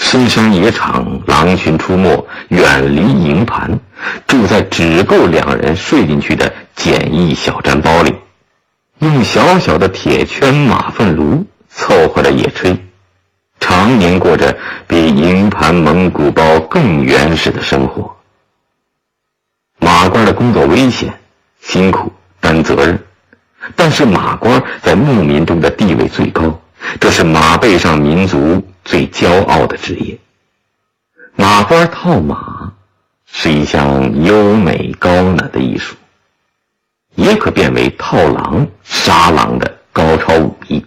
深山野场，狼群出没，远离营盘，住在只够两人睡进去的简易小毡包里，用小小的铁圈马粪炉凑合着野炊，常年过着比营盘蒙古包更原始的生活。马官的工作危险、辛苦、担责任，但是马官在牧民中的地位最高，这是马背上民族最骄傲的职业。马官套马是一项优美高难的艺术，也可变为套狼、杀狼的高超武艺。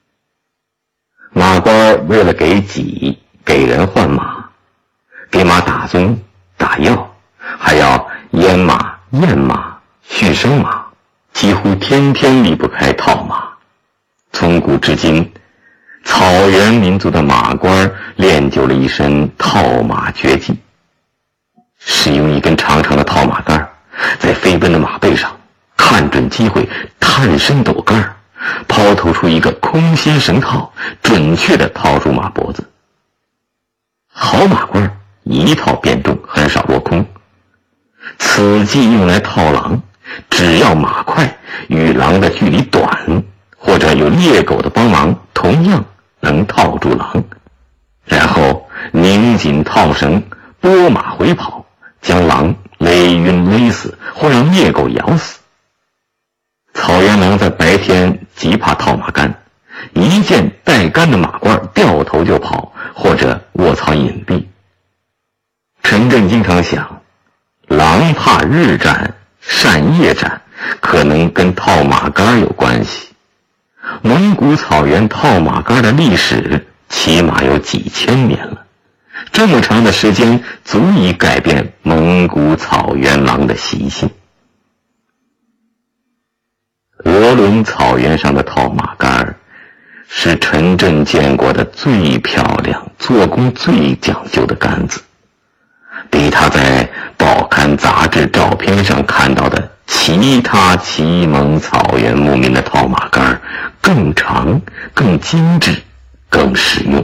马官为了给己、给人换马，给马打针、打药，还要阉马、验马、驯生马，几乎天天离不开套马。从古至今，草原民族的马官练就了一身套马绝技，使用一根长长的套马杆，在飞奔的马背上看准机会探身抖杆，抛投出一个空心绳套，准确地套住马脖子。好马官一套便中，很少落空。此技用来套狼，只要马快，与狼的距离短，或者有猎狗的帮忙，同样能套住狼，然后拧紧套绳，拨马回跑，将狼勒晕勒死，或让猎狗咬死。草原狼在白天极怕套马杆，一见带杆的马官掉头就跑，或者卧槽隐蔽。陈震经常想，狼怕日战，善夜战，可能跟套马杆有关系。蒙古草原套马杆的历史起码有几千年了，这么长的时间足以改变蒙古草原狼的习性。俄伦草原上的套马杆是陈震见过的最漂亮、做工最讲究的杆子，比他在报刊杂志照片上看到的其他启蒙草原牧民的套马杆更长、更精致、更实用。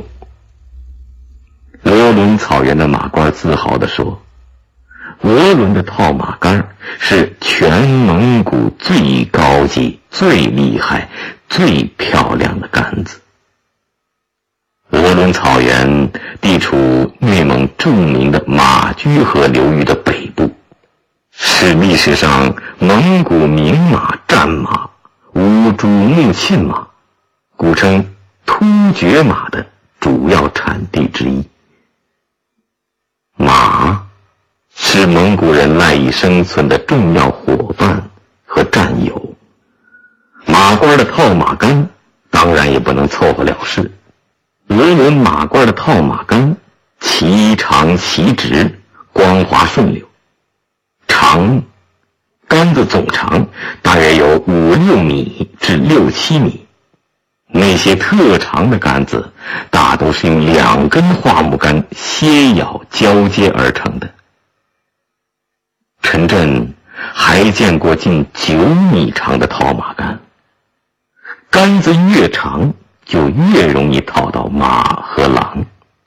俄伦草原的马官自豪地说，俄伦的套马杆是全蒙古最高级、最厉害、最漂亮的杆子。俄伦草原地处内蒙著名的马居河流域的北部，是历史上蒙古名马、战马、无主目沁马，古称突厥马的主要产地之一。马是蒙古人赖以生存的重要伙伴和战友，马官的套马杆当然也不能凑合了事。俄伦马官的套马杆颀长颀直，光滑顺溜，长，杆子总长大约有5-6米至6-7米。那些特长的杆子大都是用2根桦木杆歇咬交接而成的。陈震还见过近9米长的套马杆，杆子越长就越容易套到马和狼。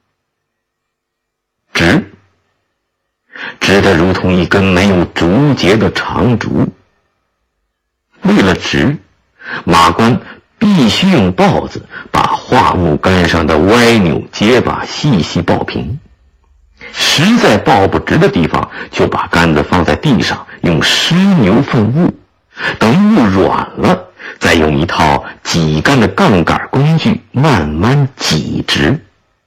直得如同一根没有竹节的长竹。为了直，马官必须用刨子把桦木杆上的歪扭结把细细刨平，实在刨不直的地方，就把杆子放在地上，用湿牛粪痦，等痦软了，再用一套挤杆的杠杆工具慢慢挤直。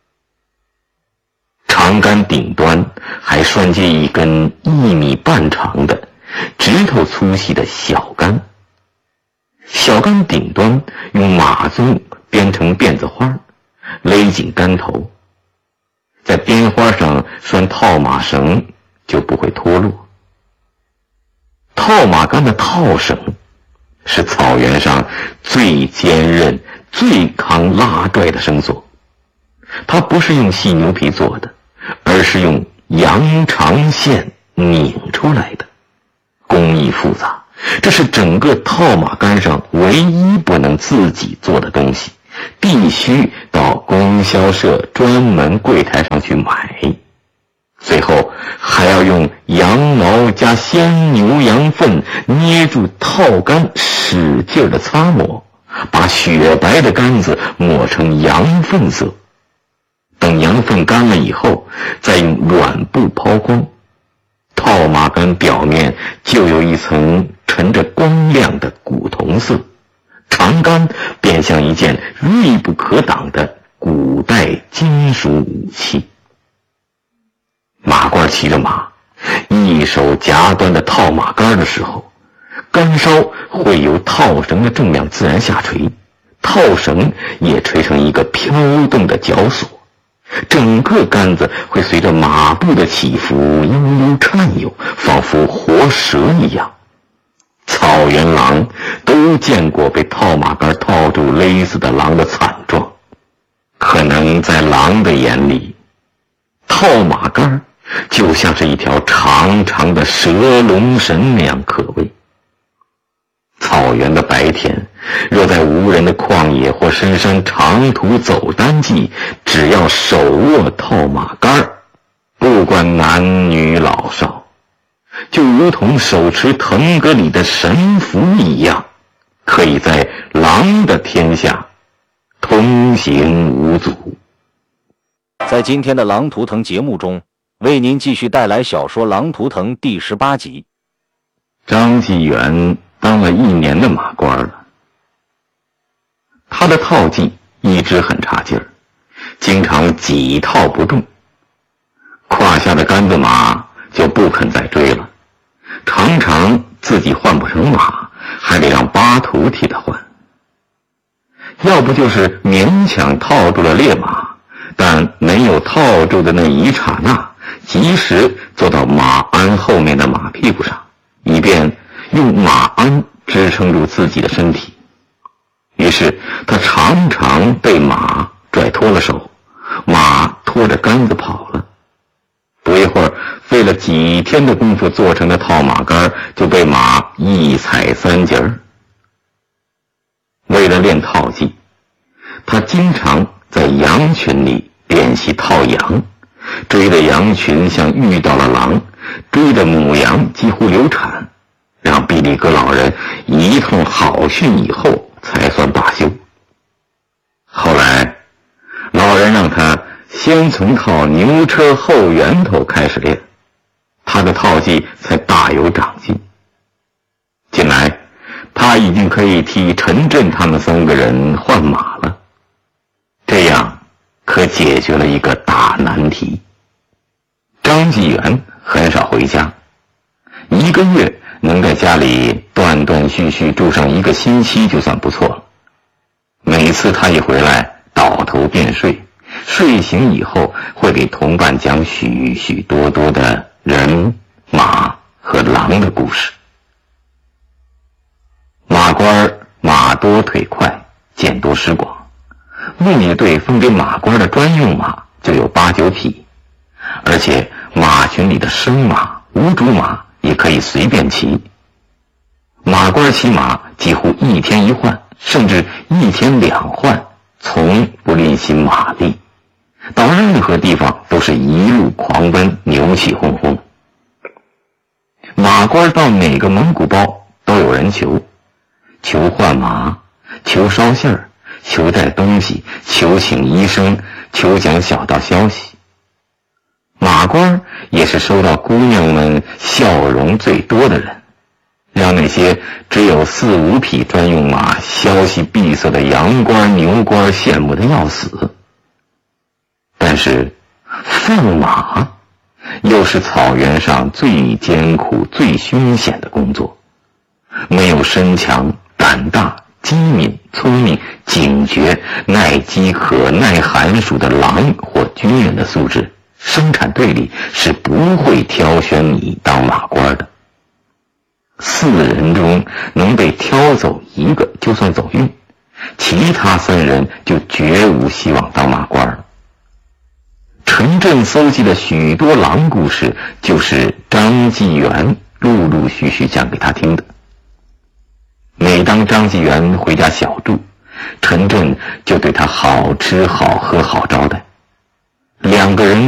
长杆顶端还拴接一根1.5米长的指头粗细的小杆，小杆顶端用马鬃编成辫子花，勒紧杆头，在边花上拴套马绳，就不会脱落。套马杆的套绳是草原上最坚韧、最抗拉拽的绳索，它不是用细牛皮做的，而是用羊肠线拧出来的，工艺复杂，这是整个套马杆上唯一不能自己做的东西， 必须到供销社专门柜台上去买，最后还要用羊毛加鲜牛羊粪捏住套杆，使劲的擦抹，把雪白的杆子抹成羊粪色。等羊粪干了以后，再用软布抛光，套马杆表面就有一层沉着光亮的古铜色，长杆便像一件锐不可挡的古代金属武器。马官骑着马，一手夹端的套马杆的时候，杆梢会由套绳的重量自然下垂，套绳也垂成一个飘动的绞索，整个杆子会随着马步的起伏悠悠颤悠，仿佛活蛇一样。草原狼都见过被套马杆套住勒死的狼的惨状，可能在狼的眼里，套马杆就像是一条长长的蛇龙神那样可畏。草原的白天，若在无人的旷野或深山长途走单骑，只要手握套马杆，不管男女老少，就如同手持腾格里的神符一样，可以在狼的天下通行无阻。 在今天的狼图腾节目中，为您继续带来小说《狼图腾》第18集。 张继元当了1年的马官了，他的套技一直很差劲儿，经常几套不中，胯下的杆子马就不肯再追了，常常自己换不成马，还得让巴图替他换。要不就是勉强套住了烈马，但没有套住的那一刹那，及时坐到马鞍后面的马屁股上，以便用马鞍支撑住自己的身体。于是他常常被马拽脱了手，马拖着杆子跑了。不一会儿，费了几天的功夫做成的套马杆就被马一踩3节儿。为了练套技，他经常在羊群里练习套羊，追的羊群像遇到了狼，追的母羊几乎流产，让毕力格老人一通好训以后才算罢休。后来老人让他先从套牛车后圆头开始练，他的套技才大有长进。近来他已经可以替陈震他们3个人换马了，这样可解决了一个大难题。张继元很少回家，1个月能在家里断断续续住上1个星期就算不错了。每次他一回来倒头便睡，睡醒以后会给同伴讲许许多多的人、马和狼的故事。马官马多腿快，箭多矢广，牧野队分给马官的专用马就有8、9匹，而且马群里的生马、无主马也可以随便骑。马官骑马几乎1天1换，甚至1天2换，从不吝惜马力，到任何地方都是一路狂奔，牛气哄哄。马官到哪个蒙古包都有人求，求换马，求捎信儿，求带东西，求请医生，求讲小道消息。马官也是收到姑娘们笑容最多的人，让那些只有4、5匹专用马消息闭塞的羊官、牛官羡慕得要死。但是放马又是草原上最艰苦、最凶险的工作，没有身强、胆大、机敏、聪明、警觉、耐饥渴、耐寒暑的狼或军人的素质，生产队里是不会挑选你当马官的。4人中能被挑走1个就算走运，其他3人就绝无希望当马官了。陈震搜集的许多狼故事，就是张继元陆陆续续讲给他听的。每当张继元回家小住， 陈震就对他好吃好喝好招待。两个人